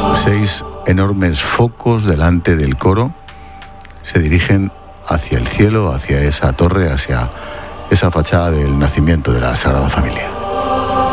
6 enormes focos delante del coro se dirigen hacia el cielo, hacia esa torre, hacia esa fachada del nacimiento de la Sagrada Familia.